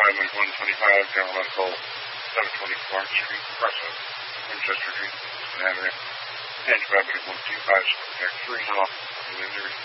Highway 125, down Russell, 720 Clark Street, Russell, Winchester Street, Avenue, and Highway 125, Spectac 3, Injury.